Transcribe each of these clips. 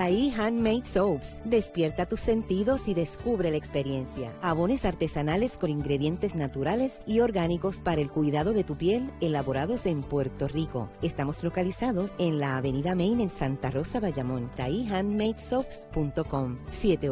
Tahí Handmade Soaps. Despierta tus sentidos y descubre la experiencia. Jabones artesanales con ingredientes naturales y orgánicos para el cuidado de tu piel, elaborados en Puerto Rico. Estamos localizados en la Avenida Main en Santa Rosa, Bayamón. TahíHandmadeSoaps.com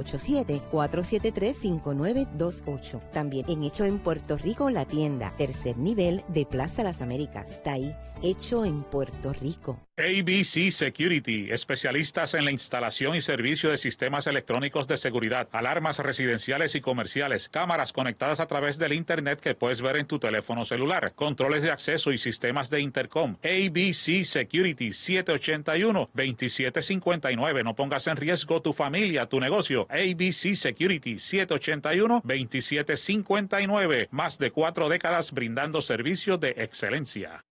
787-473-5928. También en Hecho en Puerto Rico, la tienda, tercer nivel de Plaza Las Américas. Tahí, hecho en Puerto Rico. ABC Security, especialistas en la instalación y servicio de sistemas electrónicos de seguridad, alarmas residenciales y comerciales, cámaras conectadas a través del Internet que puedes ver en tu teléfono celular, controles de acceso y sistemas de intercom. ABC Security, 781-2759. No pongas en riesgo tu familia, tu negocio. ABC Security, 781-2759. Más de 4 décadas brindando servicios de excelencia.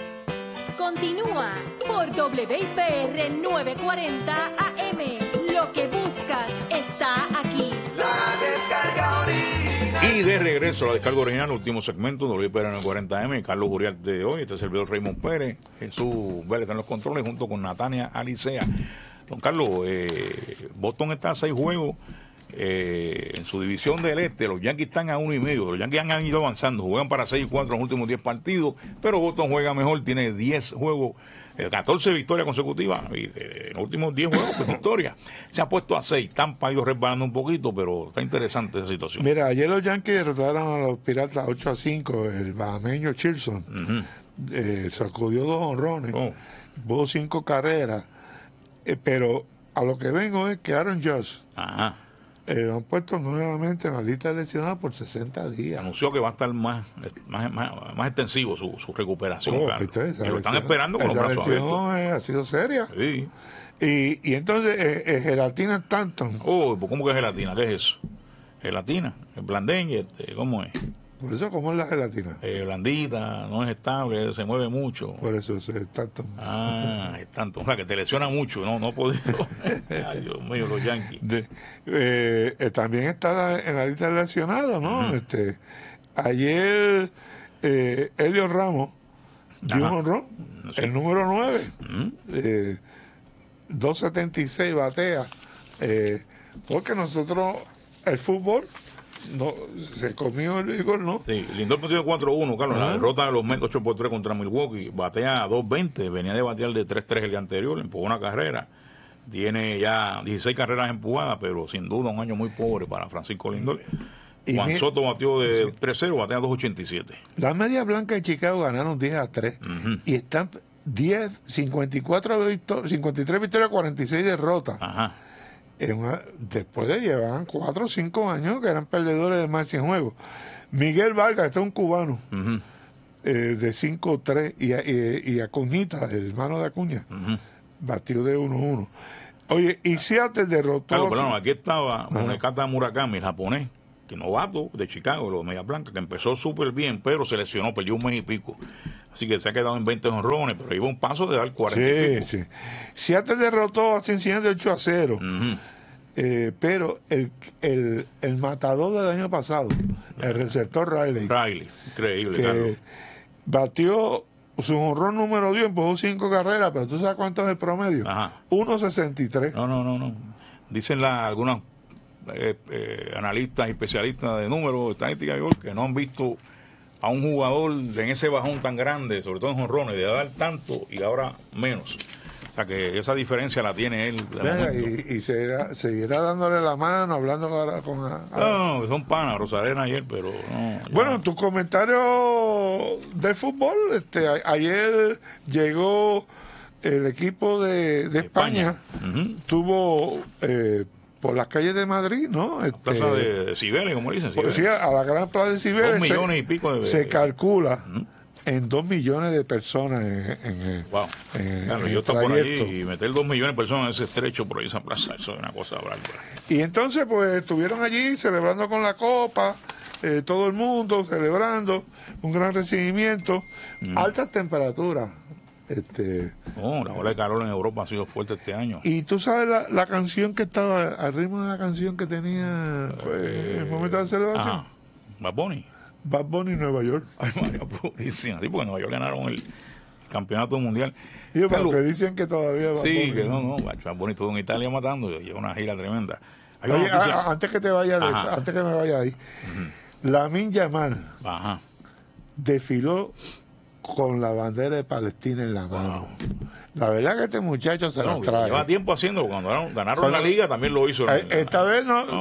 Continúa por WIPR 940 AM. Lo que buscas está aquí. La descarga original. Y de regreso a la descarga original, último segmento de WIPR 940 AM. Carlos Uriarte de hoy, este servidor Raymond Pérez, Jesús Vélez en los controles junto con Natania Alicea. Don Carlos, Boston está a 6 juegos. En su división del este, los Yankees están a 1.5. Los Yankees han ido avanzando, juegan para 6-4 en los últimos 10 partidos, pero Boston juega mejor, tiene 10 juegos, 14 victorias consecutivas, y en los últimos 10 juegos, pues victorias. Se ha puesto a 6. Tampa ha ido resbalando un poquito, pero está interesante esa situación. Mira, ayer los Yankees derrotaron a los Piratas 8-5. El bahameño Chilson sacudió 2 honrones, hubo 5 carreras, pero a lo que vengo es que Aaron Judge lo han puesto nuevamente en la lista de lesionados por 60 días. Anunció que va a estar más extensivo su recuperación. Claro. Y lo están esperando con los brazos abiertos. Ha sido seria. Sí. Y entonces, gelatina Stanton. ¿Cómo que gelatina? ¿Qué es eso? Gelatina, el blandengue, ¿cómo es? Por eso, ¿cómo es la gelatina? Blandita, no es estable, se mueve mucho. Por eso es tanto. Es tanto. O sea, que te lesiona mucho, no he podido. Ay, Dios mío, los Yankees. También está en la lista de lesionados, ¿no? Ayer, Elio Ramos dio un honrón, el número 9. 2.76 batea. Porque nosotros, el fútbol, no se comió el Igor, ¿no? Sí, Lindor partido 4-1, Carlos. La derrota de los Mets 8-3 contra Milwaukee. Batea a 2.20, venía de batear de 3-3 el día anterior, empujó una carrera. Tiene ya 16 carreras empujadas, pero sin duda un año muy pobre para Francisco Lindor. Juan Soto batió de 3-0, batea 2.87. Las Medias Blancas de Chicago ganaron 10-3 y están 53 victorias, 46 derrotas. Después de llevaban 4 o 5 años que eran perdedores de más de 100 juegos. Miguel Vargas, este es un cubano de 5-3 y Acuñita, el hermano de Acuña, batió de 1-1. Oye, y Seattle derrotó. Claro, pero aquí estaba Munekata Murakami, el japonés, que novato de Chicago, los Medias Blancas, que empezó súper bien, pero se lesionó, perdió un mes y pico. Así que se ha quedado en 20 honrones, pero iba un paso de dar 40 y pico. Sí. Seattle derrotó a Cincinnati 8-0. Pero el matador del año pasado, el receptor Riley, increíble, Carlos, batió su honrón número 10, empujó 5 carreras, pero ¿tú sabes cuánto es el promedio? 1.63. No. Dicen algunos analistas y especialistas de números, estadística, que no han visto a un jugador en ese bajón tan grande, sobre todo en jonrones, de dar tanto y ahora menos. O sea que esa diferencia la tiene él. Y seguirá dándole la mano, hablando ahora con... No, son panas, Rosarena ayer, pero no. Bueno, tu comentario del fútbol, ayer llegó el equipo de España. Tuvo... por las calles de Madrid, ¿no? Plaza de Cibeles, como dicen. Pues sí, a la gran plaza de Cibeles 2 millones y pico de... se calcula en 2 millones de personas claro, yo estoy por allí y meter 2 millones de personas en ese estrecho por ahí esa plaza, eso es una cosa bárbara. Y entonces, pues, estuvieron allí celebrando con la copa, todo el mundo celebrando, un gran recibimiento, altas temperaturas. La ola de calor en Europa ha sido fuerte este año. Y tú sabes la canción que estaba, al ritmo de la canción que tenía en el momento de la celebración. Bad Bunny. Bad Bunny, Nueva York. Ay, María purísima. Sí, porque Nueva York ganaron campeonato mundial. Pero que dicen que todavía va. Sí, que no, va bonito en Italia matando, lleva una gira tremenda. Oye, antes que te vayas antes que me vaya ahí, Lamine Yamal desfiló con la bandera de Palestina en la mano. La verdad que este muchacho se la trae. Lleva tiempo haciéndolo. Cuando ganaron la liga también lo hizo. Esta vez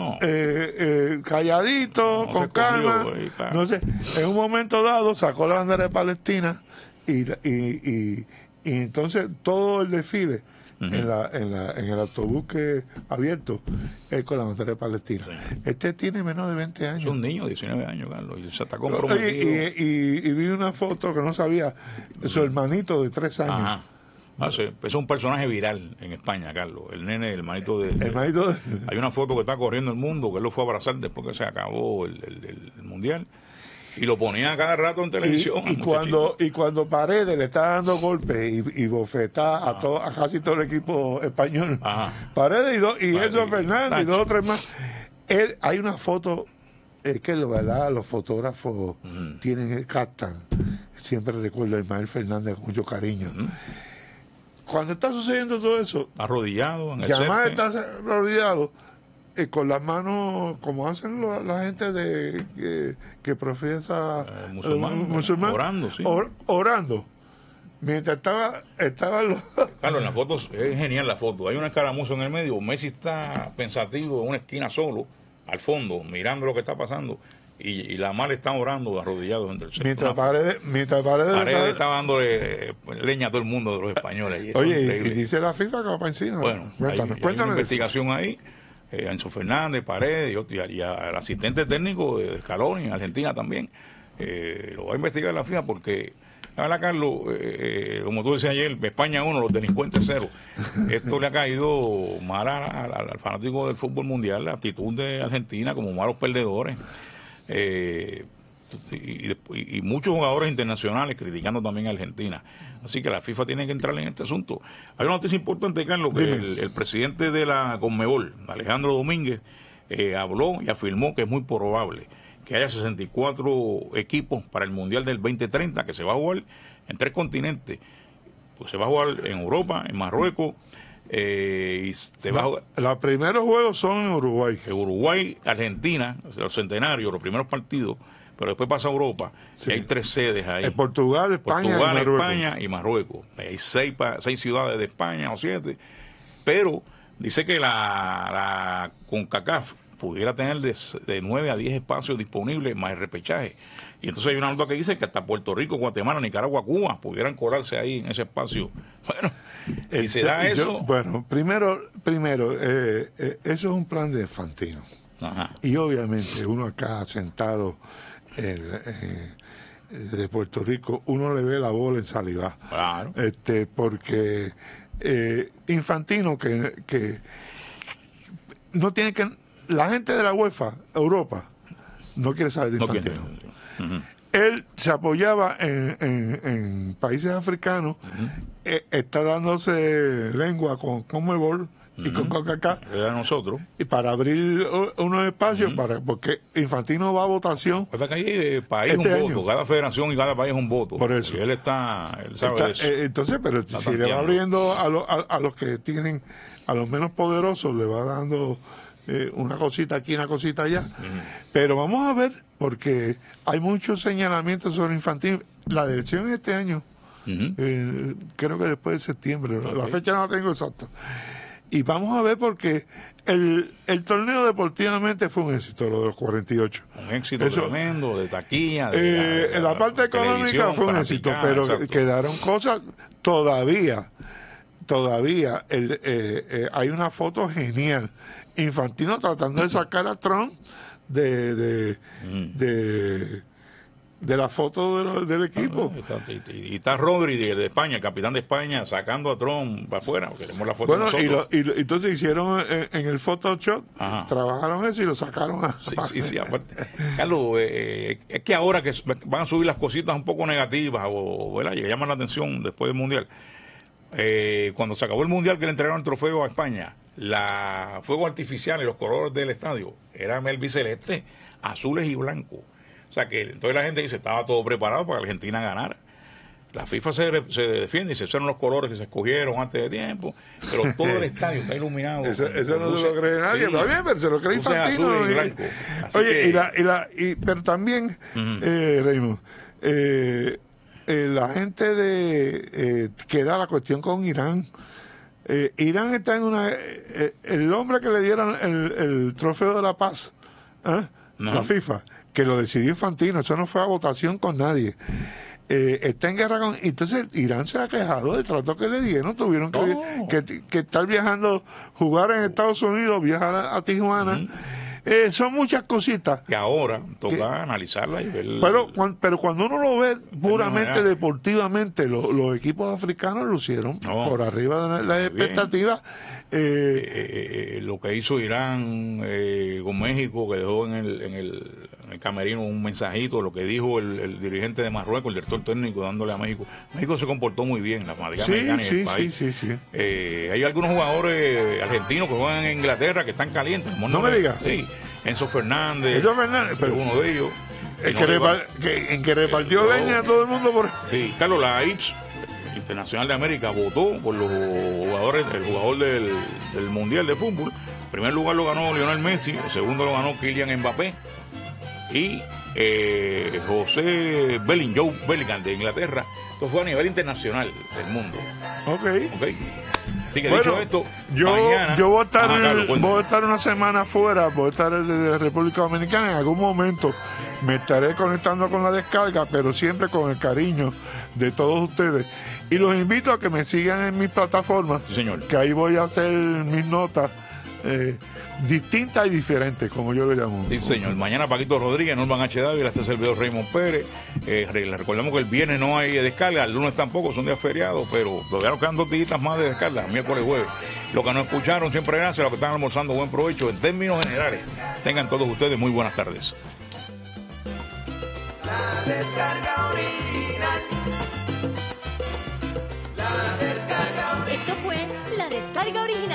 calladito, con calma. No sé, en un momento dado sacó la bandera de Palestina y entonces todo el desfile en el autobús abierto es con la bandera de Palestina. Sí. Este tiene menos de 20 años. Es un niño, 19 años, Carlos, y se está comprometido. Y vi una foto que no sabía, su hermanito de 3 años. Es un personaje viral en España, Carlos. El nene, el manito de... Hay una foto que está corriendo el mundo, que él lo fue a abrazar después que se acabó el Mundial. Y lo ponía cada rato en televisión. Y cuando Paredes le está dando golpes y bofetá a casi todo el equipo español. Paredes y Enzo Fernández y 2 o 3 más. Hay una foto, es que verdad los fotógrafos captan. Siempre recuerdo a Ismael Fernández con mucho cariño. Cuando está sucediendo todo eso, arrodillado en el Yamal está arrodillado con las manos, como hacen la gente que profesa musulmán, orando, sí. Orando. Mientras estaba Carlos, en la foto es genial la foto. Hay una escaramuza en el medio. Messi está pensativo en una esquina solo, al fondo, mirando lo que está pasando. Y la Mal están orando arrodillados entre el centro. Mientras Paredes estaba dándole leña a todo el mundo de los españoles. Oye, y dice la FIFA que va para encima. Bueno, hay una investigación ahí. Enzo Fernández, Paredes y al asistente técnico de Scaloni en Argentina también. Lo va a investigar la FIFA porque, la verdad, Carlos, como tú decías ayer, España 1, los delincuentes 0. Esto le ha caído mal al fanático del fútbol mundial, la actitud de Argentina como malos perdedores. Y muchos jugadores internacionales criticando también a Argentina. Así que la FIFA tiene que entrar en este asunto. Hay una noticia importante, Carlos, que el presidente de la Conmebol, Alejandro Domínguez, habló y afirmó que es muy probable que haya 64 equipos para el Mundial del 2030, que se va a jugar en 3 continentes. Pues se va a jugar en Europa, en Marruecos, y se va a jugar. Los primeros juegos son en Uruguay. Uruguay, Argentina, los centenarios, los primeros partidos, pero después pasa a Europa. Sí. Y hay 3 sedes ahí. Portugal, España y Marruecos. Hay 6 ciudades de España o 7. Pero dice que la CONCACAF pudiera tener de 9 a 10 espacios disponibles más el repechaje. Y entonces hay una nota que dice que hasta Puerto Rico, Guatemala, Nicaragua, Cuba pudieran colarse ahí en ese espacio. Bueno, y se da eso. Primero, eso es un plan de Fantino. Y obviamente uno acá sentado de Puerto Rico, uno le ve la bola en saliva. Claro. Porque Infantino que no tiene que... La gente de la UEFA, Europa, no quiere saber de Infantino. Él se apoyaba en países africanos, está dándose lengua con Conmebol y con CONCACAF nosotros y para abrir unos espacios porque Infantino va a votación. Pues que hay país un voto, cada federación y cada país un voto. Por eso. Y él sabe de eso. Entonces, pero si le va abriendo a los que tienen, a los menos poderosos, le va dando una cosita aquí, una cosita allá. Pero vamos a ver, porque hay muchos señalamientos sobre Infantino. La elección este año, creo que después de septiembre, la fecha no la tengo exacta. Y vamos a ver, porque el torneo deportivamente fue un éxito, lo de los 48. Un éxito tremendo, de taquilla. En la parte económica fue un éxito, pero quedaron cosas todavía. Hay una foto genial. Infantino tratando de sacar a Trump de la foto del equipo. Y está Rodri de España, el capitán de España, sacando a Trump para afuera, porque tenemos la foto nosotros. Y entonces hicieron en el Photoshop, trabajaron eso y lo sacaron Sí, aparte. Carlos, es que ahora que van a subir las cositas un poco negativas, ¿verdad? Que llaman la atención después del Mundial. Cuando se acabó el Mundial, que le entregaron el trofeo a España, la fuegos artificiales, los colores del estadio eran albiceleste, azules y blancos. O sea que entonces la gente dice estaba todo preparado para que Argentina ganara. La FIFA se defiende y se usaron los colores que se escogieron antes de tiempo, pero todo el estadio está iluminado. Eso no se lo cree nadie, está bien, pero se lo cree Infantino. Oye, pero también, Raymond, la gente que da la cuestión con Irán. Irán está en el hombre que le dieron el trofeo de la paz, la FIFA, que lo decidió Infantino, eso no fue a votación con nadie. Está en guerra con... Entonces Irán se ha quejado del trato que le dieron, tuvieron que estar viajando, jugar en Estados Unidos, viajar a Tijuana. Son muchas cositas. Que ahora toca analizarla y ver... Pero cuando uno lo ve puramente deportivamente, los equipos africanos lucieron por arriba de las expectativas. Lo que hizo Irán con México, que dejó en el camerino un mensajito, lo que dijo el dirigente de Marruecos, el director técnico, dándole a México. México se comportó muy bien, la fanática americana en el país. Sí. Hay algunos jugadores argentinos que juegan en Inglaterra que están calientes. No me digas. Sí. Enzo Fernández, pero uno de ellos. En que repartió leña a todo el mundo por... Sí, Carlos, la IPS Internacional de América votó por los jugadores, el jugador del Mundial de Fútbol. En primer lugar lo ganó Lionel Messi, el segundo lo ganó Kylian Mbappé y José Bellingham de Inglaterra. Esto fue a nivel internacional del mundo. Ok. Así que dicho esto, mañana, yo voy a estar una semana fuera, voy a estar de República Dominicana. En algún momento me estaré conectando con la descarga, pero siempre con el cariño de todos ustedes. Y los invito a que me sigan en mis plataformas, sí, señor, que ahí voy a hacer mis notas distintas y diferentes, como yo le llamo. Sí, señor. Mañana Paquito Rodríguez, Norman H. Dávila, este servidor Raymond Pérez. Recordemos que el viernes no hay descarga, el lunes tampoco, son días feriados, pero todavía quedan 2 días más de descarga, miércoles y jueves. Los que nos escucharon, siempre gracias. Los que están almorzando, buen provecho. En términos generales, tengan todos ustedes muy buenas tardes. La descarga original. La descarga original. Esto fue La Descarga Original.